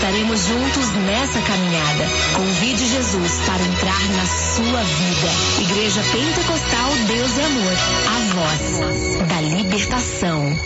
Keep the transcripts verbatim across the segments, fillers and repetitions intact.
Estaremos juntos nessa caminhada. Convide Jesus para entrar na sua vida. Igreja Pentecostal Deus e Amor, a voz da libertação.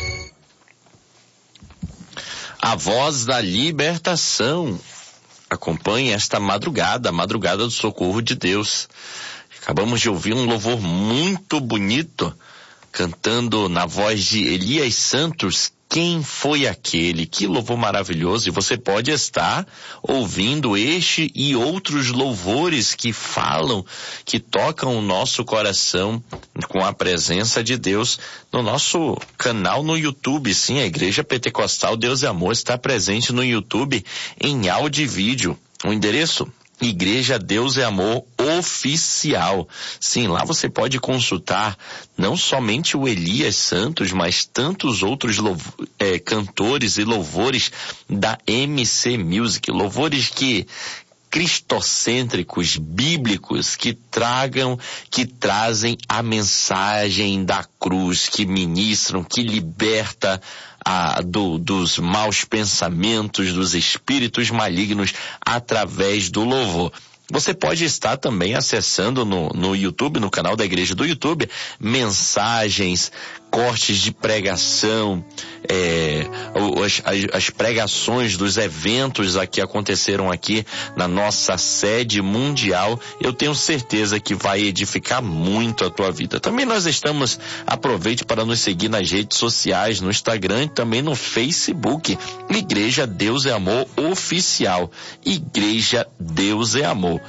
A voz da libertação. Acompanhe esta madrugada, a madrugada do socorro de Deus. Acabamos de ouvir um louvor muito bonito, cantando na voz de Elias Santos, Quem Foi Aquele? Que louvor maravilhoso! E você pode estar ouvindo este e outros louvores que falam, que tocam o nosso coração com a presença de Deus no nosso canal no YouTube. Sim, a Igreja Pentecostal Deus e Amor está presente no YouTube em áudio e vídeo. O endereço? Igreja Deus e Amor Oficial. Sim, lá você pode consultar não somente o Elias Santos, mas tantos outros louv- é, cantores e louvores da M C Music. Louvores que cristocêntricos, bíblicos, que tragam, que trazem a mensagem da cruz, que ministram, que liberta a, do, dos maus pensamentos, dos espíritos malignos através do louvor. Você pode estar também acessando no, no YouTube, no canal da Igreja do YouTube, mensagens, cortes de pregação, é, as, as pregações dos eventos que aconteceram aqui na nossa sede mundial. Eu tenho certeza que vai edificar muito a tua vida. Também nós estamos, aproveite para nos seguir nas redes sociais, no Instagram e também no Facebook. Igreja Deus é Amor Oficial. Igreja Deus é Amor.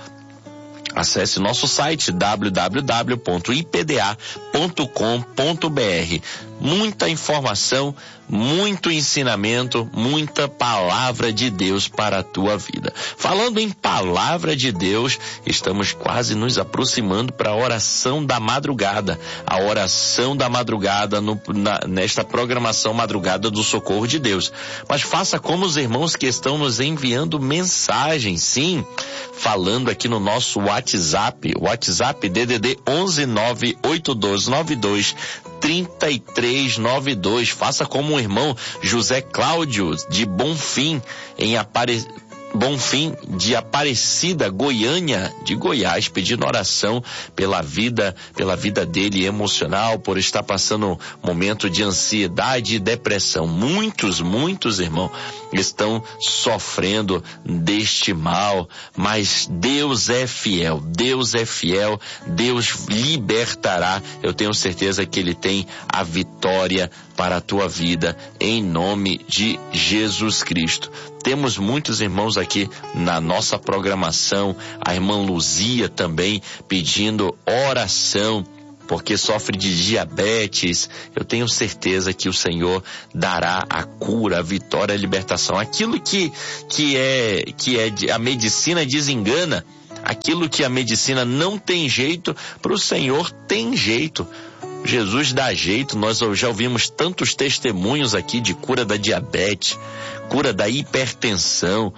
Acesse nosso site w w w ponto i p d a ponto com ponto b r. Muita informação, muito ensinamento, muita palavra de Deus para a tua vida. Falando em palavra de Deus, estamos quase nos aproximando para a oração da madrugada. A oração da madrugada no, na, nesta programação madrugada do Socorro de Deus. Mas faça como os irmãos que estão nos enviando mensagens, sim, falando aqui no nosso WhatsApp, WhatsApp D D D onze nove oito dois nove dois trinta e três noventa e dois. Faça como o irmão José Cláudio de Bonfim, em Apare... Bonfim de Aparecida, Goiânia, de Goiás, pedindo oração pela vida, pela vida dele emocional, por estar passando um momento de ansiedade e depressão. Muitos, muitos, irmão, estão sofrendo deste mal, mas Deus é fiel, Deus é fiel, Deus libertará. Eu tenho certeza que Ele tem a vitória para a tua vida, em nome de Jesus Cristo. Temos muitos irmãos aqui na nossa programação, a irmã Luzia também pedindo oração, porque sofre de diabetes. Eu tenho certeza que o Senhor dará a cura, a vitória, a libertação. Aquilo que, que é, que é a medicina desengana, aquilo que a medicina não tem jeito, para o Senhor tem jeito. Jesus dá jeito. Nós já ouvimos tantos testemunhos aqui de cura da diabetes, cura da hipertensão,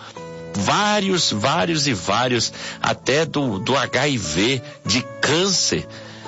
vários, vários e vários, até do, do H I V, de câncer,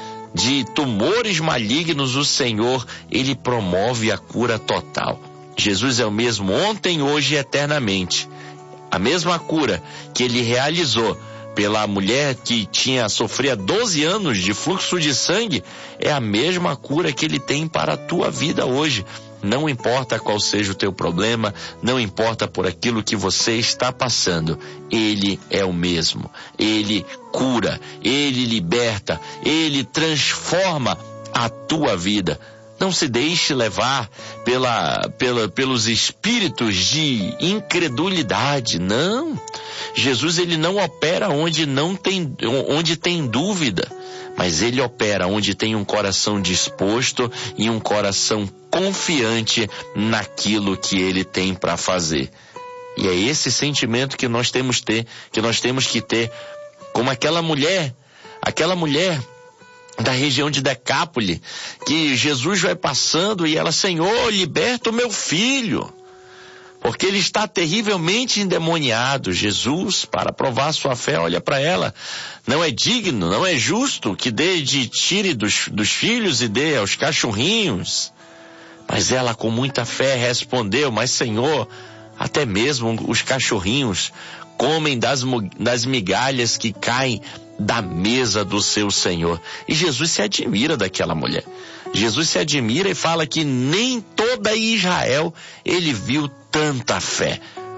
de tumores malignos. O Senhor, Ele promove a cura total. Jesus é o mesmo ontem, hoje e eternamente. A mesma cura que Ele realizou pela mulher que tinha, sofria doze anos de fluxo de sangue, é a mesma cura que Ele tem para a tua vida hoje. Não importa qual seja o teu problema, não importa por aquilo que você está passando, Ele é o mesmo. Ele cura, Ele liberta, Ele transforma a tua vida. Não se deixe levar pela, pela, pelos espíritos de incredulidade, não. Jesus, Ele não opera onde não tem, onde tem dúvida, mas Ele opera onde tem um coração disposto e um coração confiante naquilo que Ele tem para fazer. E é esse sentimento que nós temos ter, que nós temos que ter, como aquela mulher, aquela mulher da região de Decápole, que Jesus vai passando e ela: Senhor, liberta o meu filho, porque ele está terrivelmente endemoniado. Jesus, para provar sua fé, olha para ela: não é digno, não é justo que dê de tire dos, dos filhos e dê aos cachorrinhos. Mas ela, com muita fé, respondeu: mas Senhor, Até mesmo os cachorrinhos comem das, das migalhas que caem da mesa do seu Senhor. E Jesus se admira daquela mulher. Jesus se admira e fala que nem toda Israel ele viu tanta fé.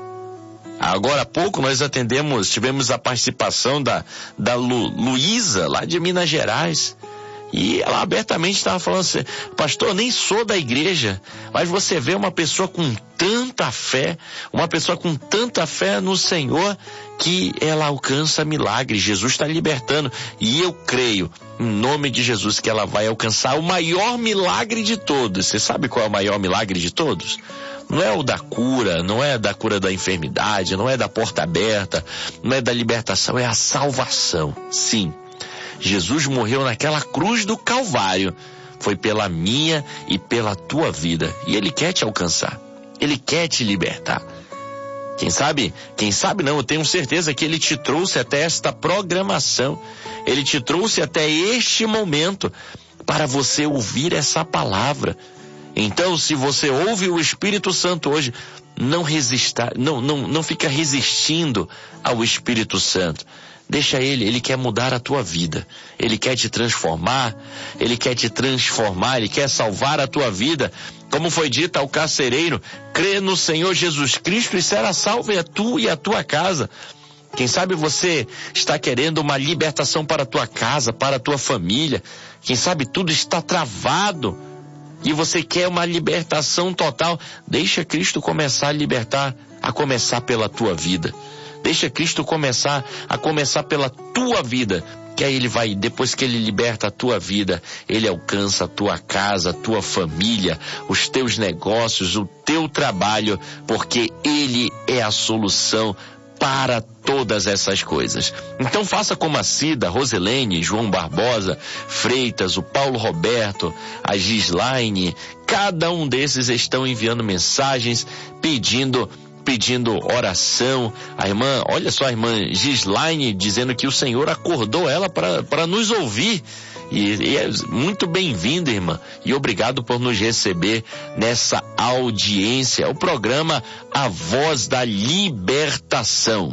Agora há pouco nós atendemos, tivemos a participação da, da Lu, Luísa, lá de Minas Gerais. E ela abertamente estava falando assim: pastor, nem sou da igreja, mas você vê uma pessoa com tanta fé, uma pessoa com tanta fé no Senhor, que ela alcança milagres. Jesus está libertando. E eu creio, em nome de Jesus, que ela vai alcançar o maior milagre de todos. Você sabe qual é o maior milagre de todos? Não é o da cura, não é da cura da enfermidade, não é da porta aberta, não é da libertação, é a salvação. Sim. Jesus morreu naquela cruz do Calvário. Foi pela minha e pela tua vida. E Ele quer te alcançar. Ele quer te libertar. Quem sabe, quem sabe não, eu tenho certeza que Ele te trouxe até esta programação. Ele te trouxe até este momento para você ouvir essa palavra. Então, se você ouve o Espírito Santo hoje, não resista, não, não, não fica resistindo ao Espírito Santo. Deixa ele, ele quer mudar a tua vida, ele quer te transformar, ele quer te transformar, ele quer salvar a tua vida. Como foi dito ao carcereiro, crê no Senhor Jesus Cristo e será salvo a tu e a tua casa. Quem sabe você está querendo uma libertação para a tua casa, para a tua família. Quem sabe tudo está travado e você quer uma libertação total. Deixa Cristo começar a libertar, a começar pela tua vida. Deixa Cristo começar, a começar pela tua vida, que aí Ele vai, depois que Ele liberta a tua vida, Ele alcança a tua casa, a tua família, os teus negócios, o teu trabalho, porque Ele é a solução para todas essas coisas. Então faça como a Cida, Roselene, João Barbosa, Freitas, o Paulo Roberto, a Gislaine, cada um desses estão enviando mensagens pedindo pedindo oração. A irmã, olha só, a irmã Gislaine dizendo que o Senhor acordou ela para nos ouvir. E, e é muito bem-vinda, irmã, e obrigado por nos receber nessa audiência. O programa A Voz da Libertação.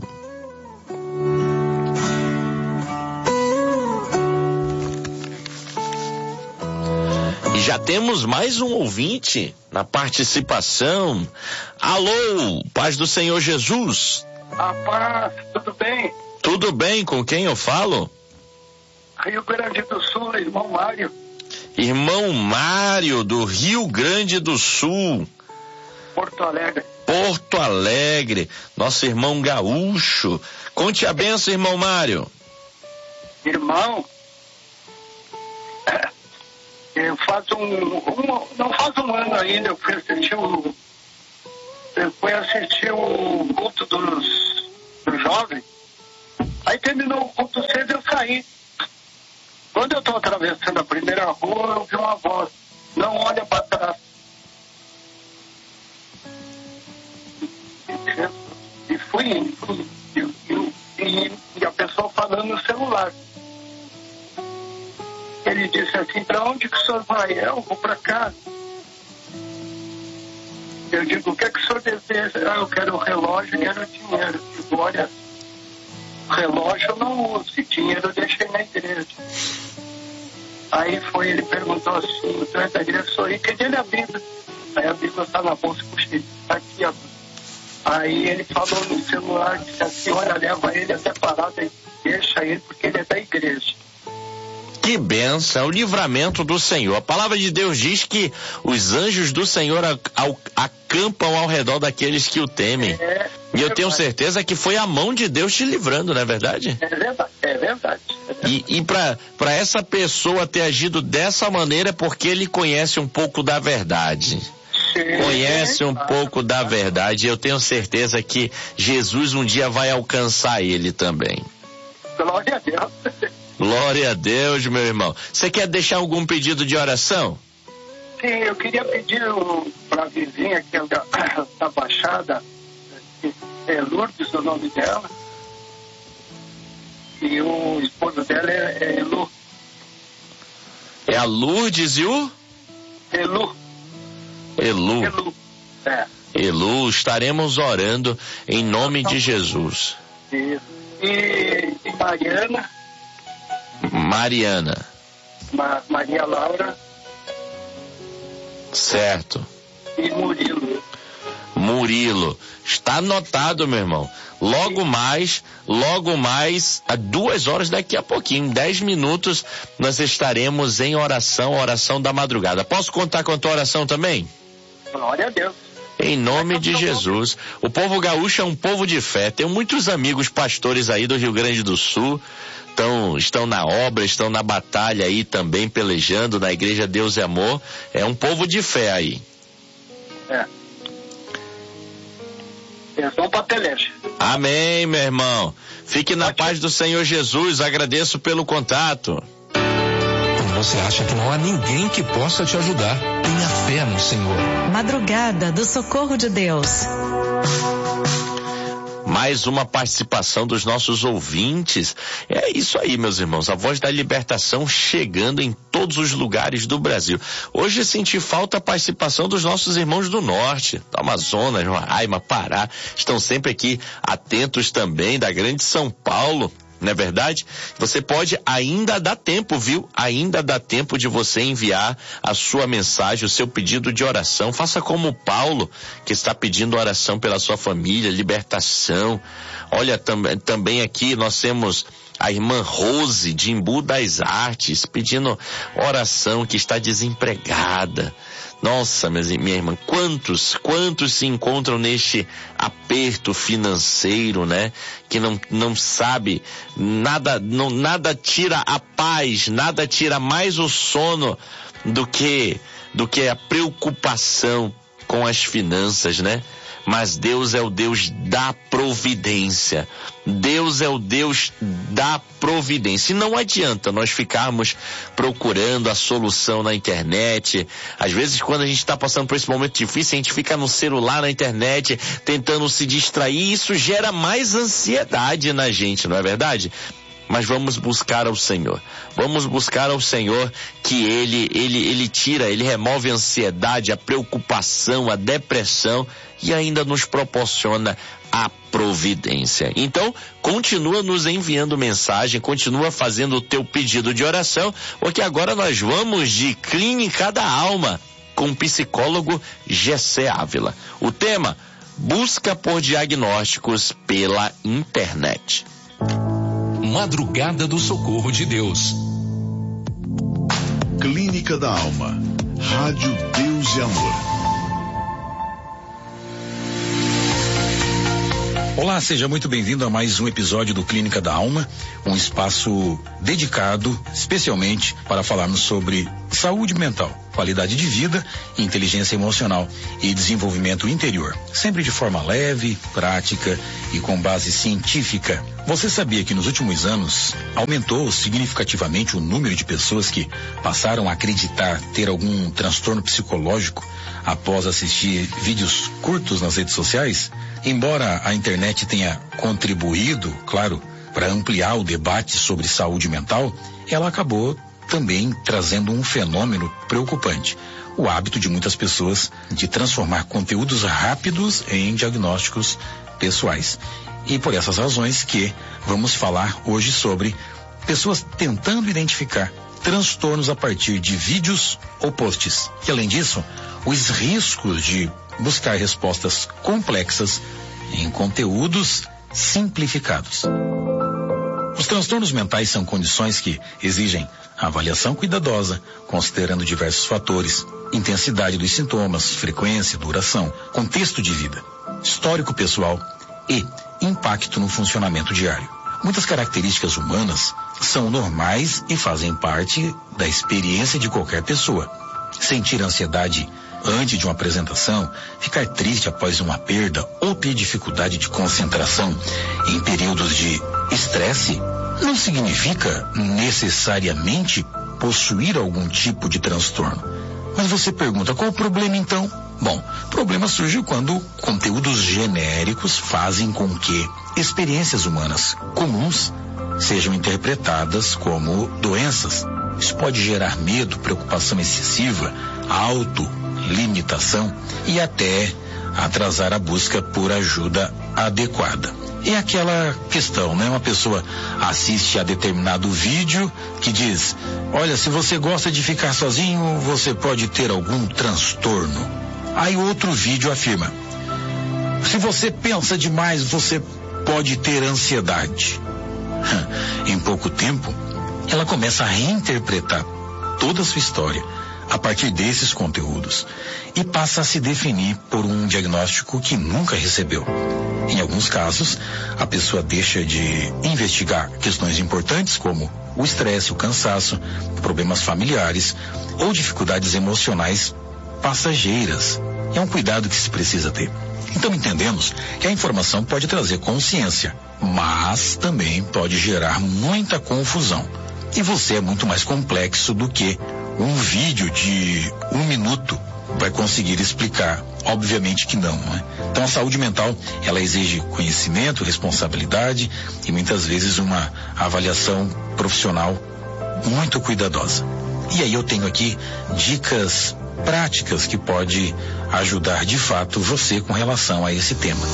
E já temos mais um ouvinte na participação. Alô, paz do Senhor Jesus. A paz, tudo bem? Tudo bem, com quem eu falo? Rio Grande do Sul, irmão Mário. Irmão Mário, do Rio Grande do Sul. Porto Alegre. Porto Alegre, nosso irmão gaúcho. Conte a benção, irmão Mário. Irmão, eu faz um, um, não faz um ano ainda, eu fui assistir o, eu fui assistir o culto dos, dos jovens. Aí terminou o culto cedo e eu saí. Quando eu estou atravessando a primeira rua, eu vi uma voz: não olha para trás. E fui indo, e, e, e, e a pessoa falando no celular. Ele disse assim: para onde que o senhor vai? Eu vou para cá. Eu digo: o que é que o senhor deseja? Ah, eu quero o relógio e quero dinheiro. Eu digo: olha, relógio eu não uso, e dinheiro eu deixei na igreja. Aí foi, ele perguntou assim: tu é da igreja? Sou aí, cadê a Bíblia? Aí a Bíblia está na bolsa, puxei, está aqui, ó. Aí ele falou no celular, disse assim: olha, leva ele até parada e deixa ele, porque ele é da igreja. Que bênção, é o livramento do Senhor. A palavra de Deus diz que os anjos do Senhor acampam ao redor daqueles que o temem. É, e eu é tenho certeza que foi a mão de Deus te livrando, não é verdade? É verdade, é verdade. É verdade. E, e para essa pessoa ter agido dessa maneira é porque ele conhece um pouco da verdade. Sim, conhece um ah, pouco da verdade. Eu tenho certeza que Jesus um dia vai alcançar ele também. Glória a Deus. Glória a Deus, meu irmão. Você quer deixar algum pedido de oração? Sim, eu queria pedir para a vizinha que é da, da Baixada, é Lourdes o nome dela, e o esposo dela é, é Elu. É a Lourdes e o? Elu. Elu. Elu. É. Elu, estaremos orando em nome de Jesus. Isso. E, e Mariana. Mariana. Ma, Maria Laura. Certo. E Murilo. Murilo. Está anotado, meu irmão. Logo mais, logo mais, a duas horas daqui a pouquinho, dez minutos, nós estaremos em oração, oração da madrugada. Posso contar com a tua oração também? Glória a Deus. Em nome de Jesus. O povo gaúcho é um povo de fé. Tenho muitos amigos pastores aí do Rio Grande do Sul. Estão, estão na obra, estão na batalha aí também, pelejando na Igreja Deus e Amor. É um povo de fé aí. É. Eles vão pra peleja. Amém, meu irmão. Fique na paz do Senhor Jesus. Agradeço pelo contato. Você acha que não há ninguém que possa te ajudar? Tenha fé no Senhor. Madrugada do Socorro de Deus. Mais uma participação dos nossos ouvintes. É isso aí, meus irmãos. A Voz da Libertação chegando em todos os lugares do Brasil. Hoje senti falta a participação dos nossos irmãos do Norte, do Amazonas, Roraima, Pará. Estão sempre aqui atentos também, da grande São Paulo. Não é verdade? Você pode, ainda dá tempo, viu? Ainda dá tempo de você enviar a sua mensagem, o seu pedido de oração. Faça como o Paulo, que está pedindo oração pela sua família, libertação. Olha, tam, também aqui nós temos a irmã Rose, de Embu das Artes, pedindo oração, que está desempregada. Nossa, minha irmã, quantos, quantos se encontram neste aperto financeiro, né? Que não, não sabe, nada, não, nada tira a paz, nada tira mais o sono do que, do que a preocupação com as finanças, né? Mas Deus é o Deus da providência. Deus é o Deus da providência. E não adianta nós ficarmos procurando a solução na internet. Às vezes, quando a gente está passando por esse momento difícil, a gente fica no celular, na internet, tentando se distrair, e isso gera mais ansiedade na gente, não é verdade? Mas vamos buscar ao Senhor. Vamos buscar ao Senhor, que Ele, Ele, Ele tira, Ele remove a ansiedade, a preocupação, a depressão, e ainda nos proporciona a providência. Então, continua nos enviando mensagem, continua fazendo o teu pedido de oração, porque agora nós vamos de Clínica da Alma, com o psicólogo Gessé Ávila. O tema, busca por diagnósticos pela internet. Madrugada do Socorro de Deus. Clínica da Alma. Rádio Deus e Amor. Olá, seja muito bem-vindo a mais um episódio do Clínica da Alma, um espaço dedicado especialmente para falarmos sobre saúde mental, qualidade de vida, inteligência emocional e desenvolvimento interior, sempre de forma leve, prática e com base científica. Você sabia que nos últimos anos aumentou significativamente o número de pessoas que passaram a acreditar ter algum transtorno psicológico após assistir vídeos curtos nas redes sociais? Embora a internet tenha contribuído, claro, para ampliar o debate sobre saúde mental, ela acabou também trazendo um fenômeno preocupante: o hábito de muitas pessoas de transformar conteúdos rápidos em diagnósticos pessoais. E por essas razões que vamos falar hoje sobre pessoas tentando identificar transtornos a partir de vídeos ou posts. E além disso, os riscos de buscar respostas complexas em conteúdos simplificados. Os transtornos mentais são condições que exigem avaliação cuidadosa, considerando diversos fatores: intensidade dos sintomas, frequência, duração, contexto de vida, histórico pessoal e impacto no funcionamento diário. Muitas características humanas são normais e fazem parte da experiência de qualquer pessoa. Sentir ansiedade antes de uma apresentação, ficar triste após uma perda ou ter dificuldade de concentração em períodos de estresse não significa necessariamente possuir algum tipo de transtorno. Mas você pergunta, qual o problema então? Bom, o problema surge quando conteúdos genéricos fazem com que experiências humanas comuns sejam interpretadas como doenças. Isso pode gerar medo, preocupação excessiva, autolimitação e até atrasar a busca por ajuda adequada. É aquela questão, né? Uma pessoa assiste a determinado vídeo que diz: olha, se você gosta de ficar sozinho, você pode ter algum transtorno. Aí outro vídeo afirma: se você pensa demais, você pode ter ansiedade. Em pouco tempo, ela começa a reinterpretar toda a sua história a partir desses conteúdos e passa a se definir por um diagnóstico que nunca recebeu. Em alguns casos, a pessoa deixa de investigar questões importantes como o estresse, o cansaço, problemas familiares ou dificuldades emocionais passageiras. É um cuidado que se precisa ter. Então entendemos que a informação pode trazer consciência, mas também pode gerar muita confusão. E você é muito mais complexo do que um vídeo de um minuto vai conseguir explicar. Obviamente que não, né? Então a saúde mental, ela exige conhecimento, responsabilidade e muitas vezes uma avaliação profissional muito cuidadosa. E aí eu tenho aqui dicas práticas que pode ajudar de fato você com relação a esse tema.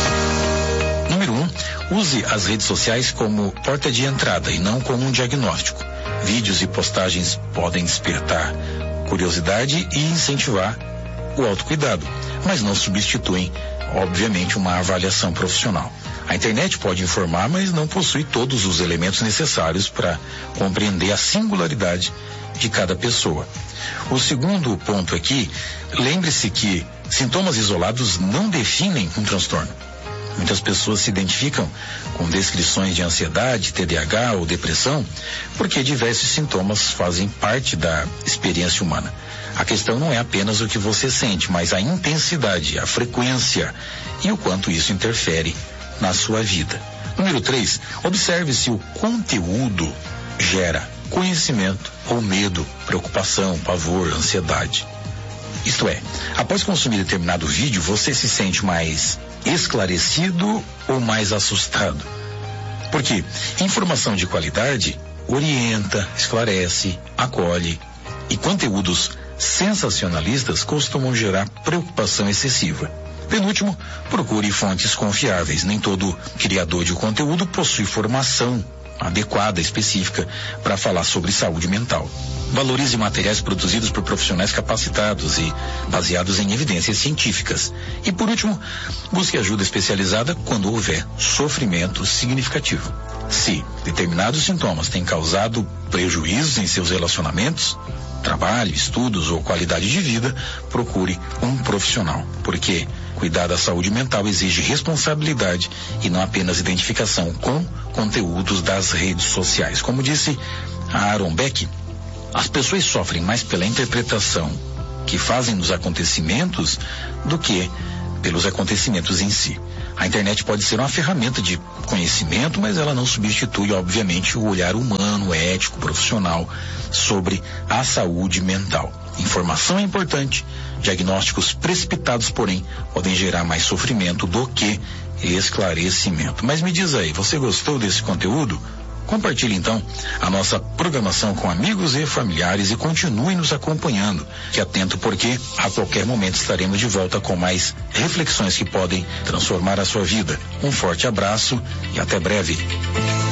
Número um, use as redes sociais como porta de entrada e não como um diagnóstico. Vídeos e postagens podem despertar curiosidade e incentivar o autocuidado, mas não substituem, obviamente, uma avaliação profissional. A internet pode informar, mas não possui todos os elementos necessários para compreender a singularidade de cada pessoa. O segundo ponto aqui, lembre-se que sintomas isolados não definem um transtorno. Muitas pessoas se identificam com descrições de ansiedade, T D A H ou depressão, porque diversos sintomas fazem parte da experiência humana. A questão não é apenas o que você sente, mas a intensidade, a frequência e o quanto isso interfere na sua vida. Número três, observe se o conteúdo gera conhecimento ou medo, preocupação, pavor, ansiedade. Isto é, após consumir determinado vídeo, você se sente mais esclarecido ou mais assustado? Porque informação de qualidade orienta, esclarece, acolhe, e conteúdos sensacionalistas costumam gerar preocupação excessiva. Penúltimo, procure fontes confiáveis. Nem todo criador de conteúdo possui formação adequada, específica, para falar sobre saúde mental. Valorize materiais produzidos por profissionais capacitados e baseados em evidências científicas. E por último, busque ajuda especializada quando houver sofrimento significativo. Se determinados sintomas têm causado prejuízos em seus relacionamentos, trabalho, estudos ou qualidade de vida, procure um profissional, porque cuidar da saúde mental exige responsabilidade e não apenas identificação com conteúdos das redes sociais. Como disse Aaron Beck, as pessoas sofrem mais pela interpretação que fazem dos acontecimentos do que pelos acontecimentos em si. A internet pode ser uma ferramenta de conhecimento, mas ela não substitui, obviamente, o olhar humano, ético, profissional sobre a saúde mental. Informação é importante, diagnósticos precipitados, porém, podem gerar mais sofrimento do que esclarecimento. Mas me diz aí, você gostou desse conteúdo? Compartilhe então a nossa programação com amigos e familiares e continue nos acompanhando. Fique atento porque a qualquer momento estaremos de volta com mais reflexões que podem transformar a sua vida. Um forte abraço e até breve.